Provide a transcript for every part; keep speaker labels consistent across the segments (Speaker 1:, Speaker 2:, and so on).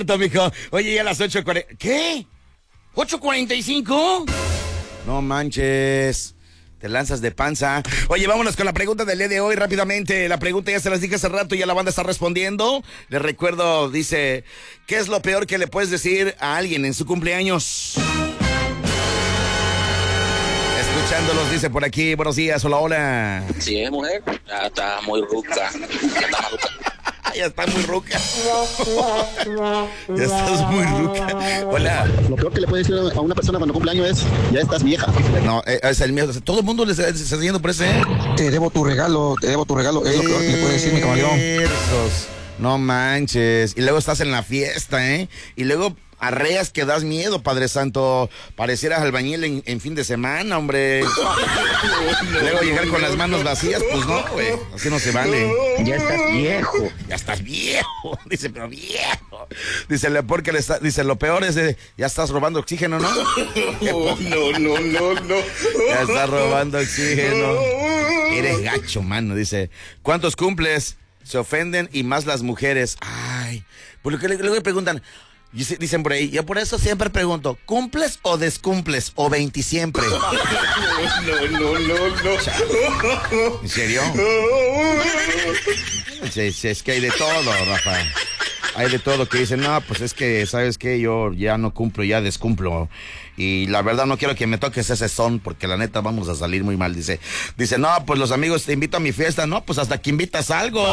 Speaker 1: Mijo. Oye, ya a las 8:40. ¿Qué? ¿8:45? No manches. Te lanzas de panza. Oye, vámonos con la pregunta del día de hoy rápidamente. La pregunta ya se las dije hace rato y ya la banda está respondiendo. Les recuerdo, dice, ¿qué es lo peor que le puedes decir a alguien en su cumpleaños? Escuchándolos, dice por aquí, buenos días, hola, hola.
Speaker 2: Si es mujer, ya está muy ruca. Ya está maluca.
Speaker 1: Ya estás muy ruca. Ya estás muy ruca. Hola.
Speaker 3: Lo peor que le puede decir a una persona cuando cumple años es, ya estás vieja.
Speaker 1: No, es el miedo. Todo el mundo le está yendo por ese.
Speaker 3: Te debo tu regalo. Es lo peor que le puede decir mi camaleón.
Speaker 1: No manches. Y luego estás en la fiesta, ¿eh? Y luego arreas que das miedo, Padre Santo. Parecieras albañil en fin de semana, hombre. Luego llegar con las manos vacías, pues no, güey. Así no se vale.
Speaker 3: Ya estás viejo.
Speaker 1: Ya estás viejo. Dice, pero viejo. Dice, lo peor dice, lo peor es de, ya estás robando oxígeno, ¿no? No. Ya estás robando oxígeno. Eres gacho, mano. Dice, ¿cuántos cumples? Se ofenden y más las mujeres. Ay, pues luego le preguntan. Dicen por ahí, yo por eso siempre pregunto, ¿cumples o descumples? O 20 siempre. No. ¿En serio? Sí, es que hay de todo, Rafa. Hay de todo que dicen, no, pues es que, ¿sabes qué? Yo ya no cumplo, ya descumplo. Y la verdad no quiero que me toques ese son, porque la neta vamos a salir muy mal. Dice, no, pues los amigos te invito a mi fiesta. No, pues hasta que invitas algo.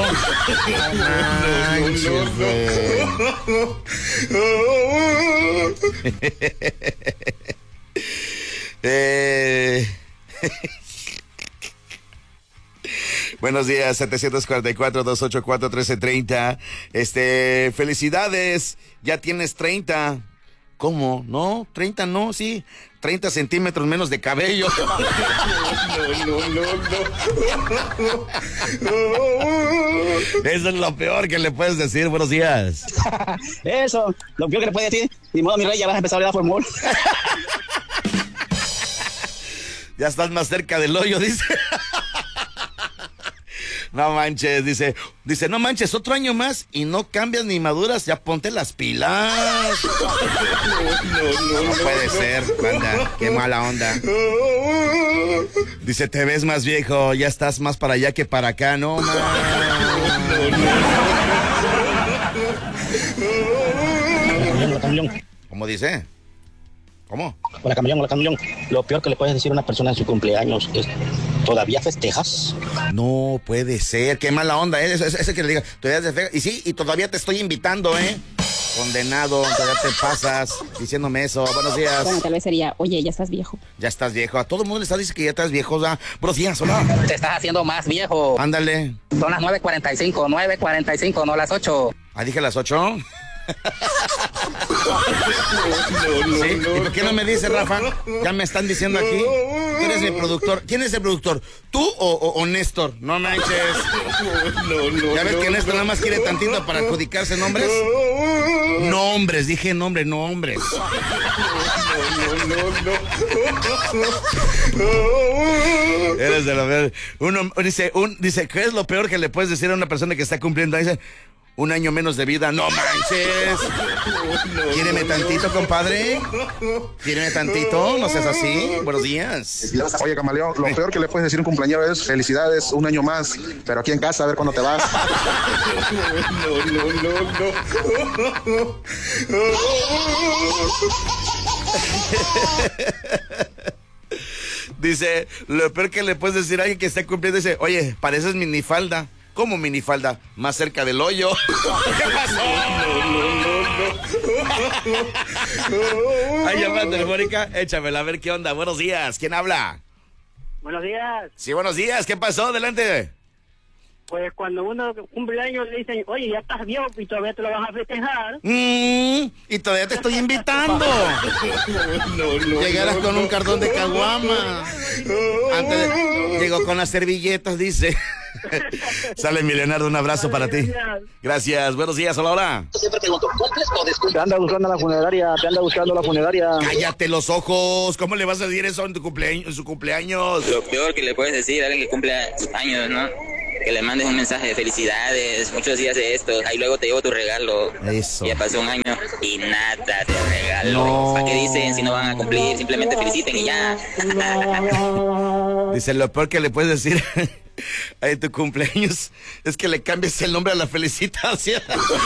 Speaker 1: Buenos días, 744-284-1330. Felicidades, ya tienes 30. ¿Cómo? ¿No? 30 no, sí. 30 centímetros menos de cabello. Eso es lo peor que le puedes decir. Buenos días.
Speaker 4: Eso, lo peor que le puedes decir. Ni modo, mi rey, ya vas a empezar a dar formol.
Speaker 1: Ya estás más cerca del hoyo, dice. No manches, dice, no manches, otro año más y no cambias ni maduras, ya ponte las pilas. No puede ser, banda, qué mala onda. Dice, te ves más viejo, ya estás más para allá que para acá, no man. ¿Cómo dice? ¿Cómo?
Speaker 4: Hola, camaleón. Lo peor que le puedes decir a una persona en su cumpleaños es, ¿todavía festejas?
Speaker 1: No puede ser, qué mala onda, ¿eh? Ese que le diga, todavía te festejas. Y sí, y todavía te estoy invitando, ¿eh? Condenado, todavía te pasas diciéndome eso. Buenos días.
Speaker 5: Bueno, tal vez sería, oye, ya estás viejo.
Speaker 1: Ya estás viejo. A todo el mundo le está diciendo que ya estás viejo, ¿verdad? Buenos días, hola.
Speaker 2: Te estás haciendo más viejo.
Speaker 1: Ándale.
Speaker 2: Son las 9:45, no las 8.
Speaker 1: Ah, dije las 8. ¿Sí? ¿Y por qué no me dice, Rafa? Ya me están diciendo aquí. Tú eres el productor. ¿Quién es el productor? ¿Tú o Néstor? No manches. ¿Ya ves que Néstor nada más quiere tantito para adjudicarse nombres? Nombres, dije nombre, no hombres. Eres de lo peor. Uno dice, ¿qué es lo peor que le puedes decir a una persona que está cumpliendo? Dice, un año menos de vida. ¡No manches! ¿Quíreme tantito, compadre? ¿Quíreme tantito? No seas así. Buenos días.
Speaker 3: Oye, camaleón, lo peor que le puedes decir a un cumpleañero es, felicidades, un año más, pero aquí en casa a ver cuándo te vas.
Speaker 1: Dice, lo peor que le puedes decir a alguien que está cumpliendo, dice, oye, pareces minifalda. ¿Cómo minifalda? Más cerca del hoyo. ¿Qué pasó? Ay, llamada telefónica, échamela a ver qué onda. Buenos días, ¿quién habla?
Speaker 6: Buenos días.
Speaker 1: Sí, buenos días, ¿qué pasó? Adelante.
Speaker 6: Pues cuando uno cumple años le dicen, oye, ya estás viejo y todavía te lo vas a festejar.
Speaker 1: Y todavía te estoy invitando. Llegarás con un cartón de caguama. Llegó con las servilletas, dice. Sale, mi Leonardo, un abrazo para ti. Gracias, buenos días, hola, hola.
Speaker 4: Siempre pregunto, ¿cumples o descumples?
Speaker 3: Te anda buscando la funeraria.
Speaker 1: Cállate los ojos, ¿cómo le vas a decir eso en su cumpleaños?
Speaker 2: Lo peor que le puedes decir a alguien que cumple años, ¿no? que le mandes un mensaje de felicidades, muchos días de estos, ahí luego te llevo tu regalo.
Speaker 1: Eso.
Speaker 2: Ya pasó un año y nada de regalo.
Speaker 1: No.
Speaker 2: ¿Para qué dicen si no van a cumplir? Simplemente feliciten y ya.
Speaker 1: Dice, lo peor que le puedes decir a tu cumpleaños es que le cambies el nombre a la felicitación.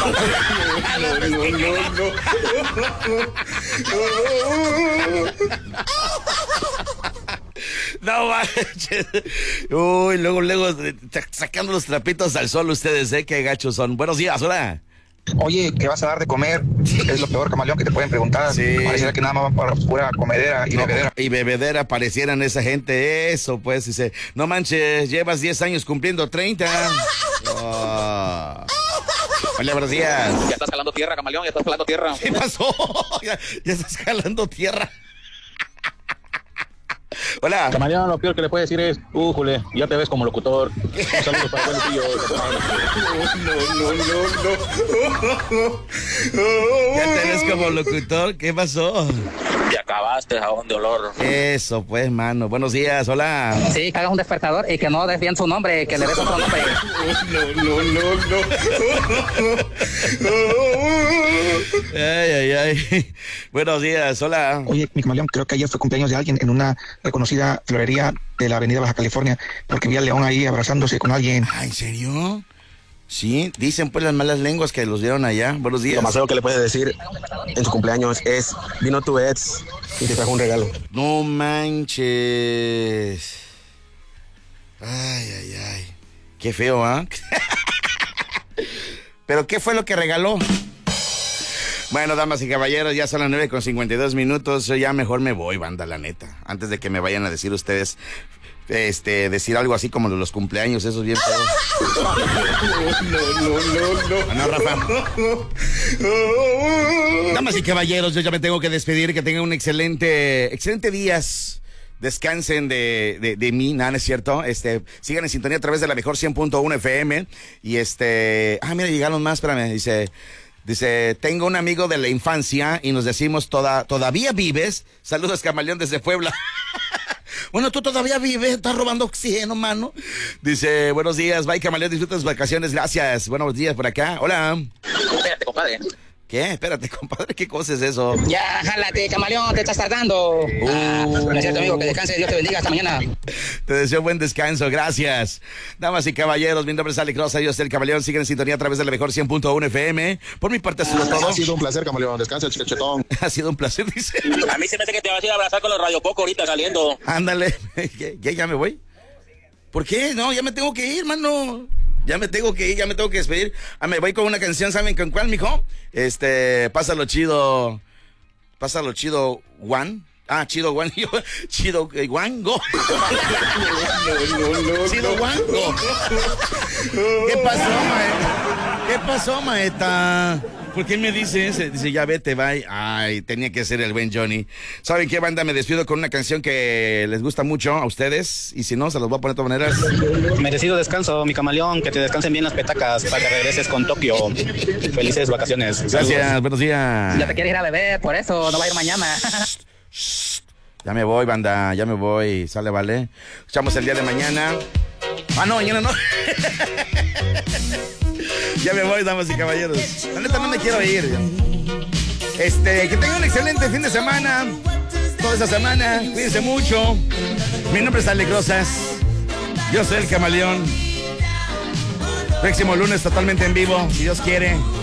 Speaker 1: No manches. Uy, luego sacando los trapitos al sol ustedes, qué gachos son. Buenos días, hola.
Speaker 7: Oye, ¿qué vas a dar de comer? Es lo peor, camaleón, que te pueden preguntar.
Speaker 1: Sí.
Speaker 7: Pareciera que nada más van para pura comedera y bebedera.
Speaker 1: Y bebedera parecieran esa gente. Eso, pues, dice, no manches, llevas 10 años cumpliendo 30. Oh. Hola, buenos días.
Speaker 2: Ya estás jalando tierra, camaleón, ya estás jalando tierra.
Speaker 1: ¿Qué pasó? Ya estás jalando tierra. Hola.
Speaker 4: Camaleón, lo peor que le puede decir es, Jule, ya te ves como locutor. Un saludo para el tío.
Speaker 1: Ya te ves como locutor. ¿Qué pasó?
Speaker 2: Te acabaste, jabón de olor.
Speaker 1: Eso, pues, mano. Buenos días, hola.
Speaker 8: Sí, que haga un despertador y que no des bien su nombre, que le des otro nombre.
Speaker 1: Ay. Buenos días, hola.
Speaker 7: Oye, mi camaleón, creo que ayer fue cumpleaños de alguien en una reconocida florería de la avenida Baja California, porque vi al león ahí abrazándose con alguien.
Speaker 1: Ah, ¿en serio? Sí, dicen pues las malas lenguas que los dieron allá. Buenos días.
Speaker 9: Lo más feo que le puedes decir en su cumpleaños es, vino tu ex y te trajo un regalo.
Speaker 1: No manches. Ay. Qué feo, ¿ah? ¿Pero qué fue lo que regaló? Bueno, damas y caballeros, ya son las 9:52. Yo ya mejor me voy, banda, la neta. Antes de que me vayan a decir ustedes, decir algo así como los cumpleaños, esos bien feos. No, Rafa. Damas y caballeros, yo ya me tengo que despedir. Que tengan un excelente días. Descansen de mí, nada, no es cierto. Sigan en sintonía a través de la mejor 100.1 FM. Y mira, llegaron más, espérame, Dice, tengo un amigo de la infancia y nos decimos, ¿todavía vives? Saludos, camaleón, desde Puebla. Bueno, tú todavía vives, estás robando oxígeno, mano. Dice, buenos días, bye, camaleón, disfruta tus vacaciones, gracias. Buenos días por acá, hola.
Speaker 2: Espérate, compadre.
Speaker 1: ¿Qué? Espérate, compadre, ¿qué cosa es eso?
Speaker 8: Ya, jálate, camaleón, te estás tardando. No es cierto, amigo, que descanses, Dios te bendiga, hasta mañana.
Speaker 1: Te deseo buen descanso, gracias. Damas y caballeros, mi nombre es Alex Rosa, yo soy el camaleón, siguen en sintonía a través de la mejor 100.1 FM. Por mi parte ha sido todo.
Speaker 3: Ha sido un placer, camaleón, descansa, chichetón.
Speaker 1: Ha sido un placer, dice.
Speaker 2: A mí se me hace que te vas a ir a abrazar con los Radio Coco ahorita saliendo.
Speaker 1: Ándale, ¿qué? ¿Ya me voy? ¿Por qué? No, ya me tengo que ir, mano. Ya me tengo que ir, ya me tengo que despedir. Me voy con una canción, ¿saben con cuál, mijo? Pásalo chido, Juan. Chido Juan, Chido Juan, go. Chido Juan, go. ¿Qué pasó, maeta? ¿Por qué me dice ese? Dice, ya vete, bye. Ay, tenía que ser el buen Johnny. ¿Saben qué, banda? Me despido con una canción que les gusta mucho a ustedes. Y si no, se los voy a poner de todas maneras.
Speaker 4: Merecido descanso, mi camaleón, que te descansen bien las petacas para que regreses con Tokio. Felices vacaciones.
Speaker 1: Gracias,
Speaker 4: Saludos.
Speaker 1: buenos días.
Speaker 8: Ya te quieres ir a beber, por eso no va a ir mañana.
Speaker 1: Ya me voy, banda, ya me voy. Sale, vale. Escuchamos el día de mañana. No, mañana no. Ya me voy, damas y caballeros. La neta no me quiero ir. Que tengan un excelente fin de semana. Toda esa semana. Cuídense mucho. Mi nombre es Alex Rosas. Yo soy el camaleón. Próximo lunes totalmente en vivo, si Dios quiere.